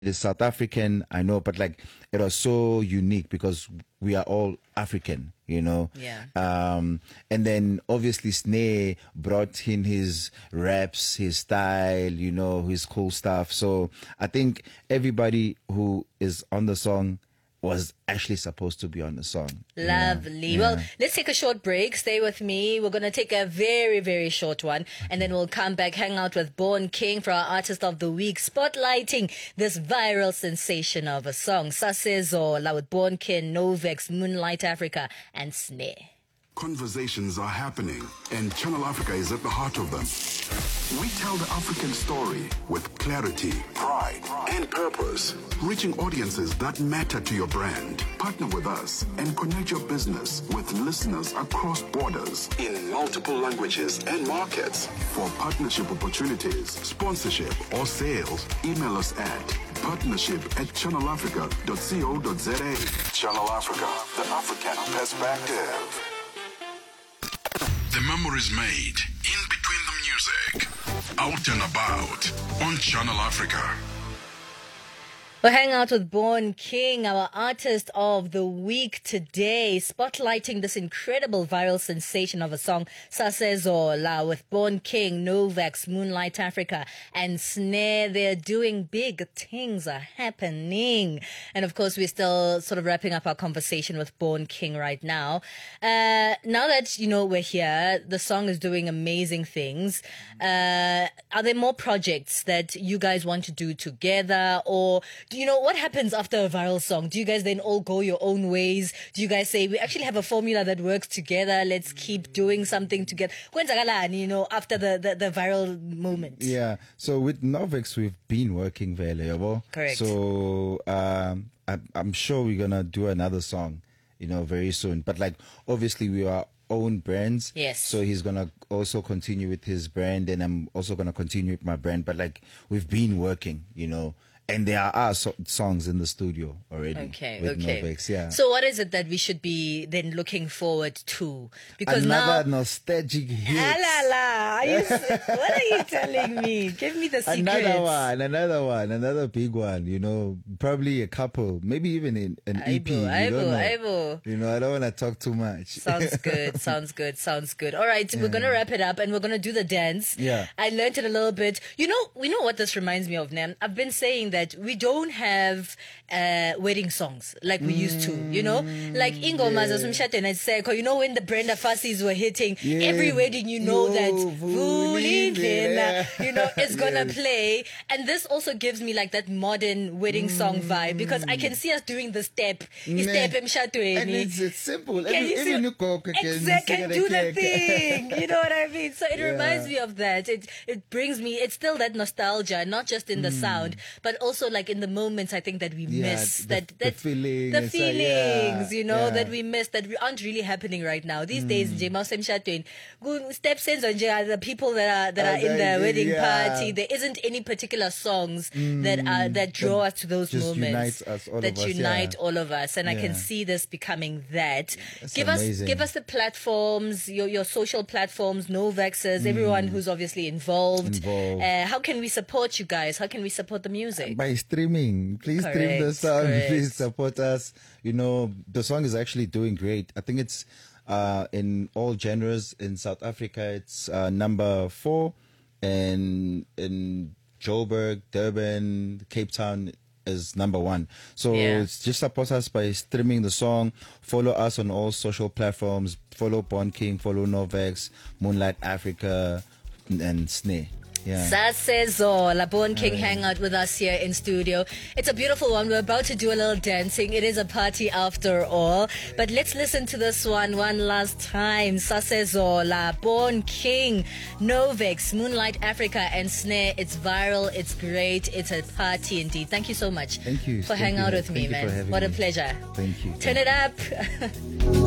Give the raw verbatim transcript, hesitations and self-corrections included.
is South African, I know, but like it was so unique because we are all African, you know. Yeah. Um, and then obviously Snare brought in his raps, his style, you know, his cool stuff. So I think everybody who is on the song was actually supposed to be on the song. Lovely. Yeah. Well, let's take a short break. Stay with me. We're going to take a very, very short one. And then we'll come back, hang out with Born King for our Artist of the Week, spotlighting this viral sensation of a song, Sasezola, with Born King, Novex, Moonlight Africa, and Snare. Conversations are happening, and Channel Africa is at the heart of them. We tell the African story with clarity, pride, and purpose, reaching audiences that matter to your brand. Partner with us and connect your business with listeners across borders in multiple languages and markets. For partnership opportunities, sponsorship, or sales, email us at partnership at channel africa dot co dot za. Channel Africa, the African perspective. The memories made in between the music. Out and about on Channel Africa. We'll hang out with Born King, our Artist of the Week today, spotlighting this incredible viral sensation of a song, Sasezola, with Born King, Novex, Moonlight Africa, and Snare. They're doing big things are happening. And of course, we're still sort of wrapping up our conversation with Born King right now. Uh, now that, you know, we're here, the song is doing amazing things. Uh, are there more projects that you guys want to do together, or do you know what happens after a viral song? Do you guys then all go your own ways? Do you guys say, we actually have a formula that works together, let's keep doing something together? You know, after the, the, the viral moment. Yeah. So with Novex, we've been working very well. Correct. So um, I, I'm sure we're going to do another song, you know, very soon. But like, obviously we are own brands. Yes. So he's going to also continue with his brand, and I'm also going to continue with my brand. But like, we've been working, you know, and there are so- songs in the studio already. Okay, with okay. Novex, yeah. So what is it that we should be then looking forward to? Because Another now... nostalgic hit. Ah, la, la. Are you, what are you telling me? Give me the secrets. Another one, another one, another big one, you know, probably a couple, maybe even in an E P. Aibo, you aibo, don't know. aibo. You know, I don't want to talk too much. Sounds good, sounds good, sounds good. All right, we're going to wrap it up and we're going to do the dance. Yeah. I learned it a little bit. You know, we know what this reminds me of, Nan. I've been saying that we don't have uh, wedding songs like we used to, you know? Like Ingoma Zasumshate and Seko, you know, when the Brenda Fassies were hitting, Yeah. every wedding you know Yo, that Vuli Vulindlela, Ndlela. you know, it's going to Yes. play. And this also gives me like that modern wedding song vibe, because I can see us doing the step. Meh. Step emshadweni. And it's, it's simple. Can Even, you see- even you cook, can Exactly, sing can it do the again. thing. You know what I mean? So it Yeah. reminds me of that. It it brings me. It's still that nostalgia, not just in the sound, but also like in the moments. I think that we Yeah, miss the- that the that feeling, the it's like, feelings. yeah, you know yeah. that we miss, that we aren't really happening right now these days. Nje mawusemshadweni, ku- steps in nje are the people that are that Oh, are in that- the wedding yeah. party. There isn't any particular songs that are that draw us to those just moments unites us, all that of us, unite yeah. all of us, and I can Yeah. see this becoming that. That's give us amazing. give us the platforms, your your social platforms, Novexers, everyone who's obviously involved. Involved. Uh, how can we support you guys? How can we support the music? By streaming. Please stream the Correct, song. correct. Please support us. You know, the song is actually doing great. I think it's uh, in all genres. In South Africa, it's uh, number four. And in Joburg, Durban, Cape Town is number one. So Yeah. it's just support us by streaming the song. Follow us on all social platforms. Follow Born King, follow Novex, Moonlight Africa, and Snare. Yeah. Sasezola, Born King hangout with us here in studio. It's a beautiful one. We're about to do a little dancing. It is a party after all. But let's listen to this one one last time. Sasezola, Born King, Novex, Moonlight Africa, and Snare. It's viral. It's great. It's a party indeed. Thank you so much Thank you. for Thank hanging you. out with Thank me, you for man. having What a me. pleasure. Thank you. Turn it up.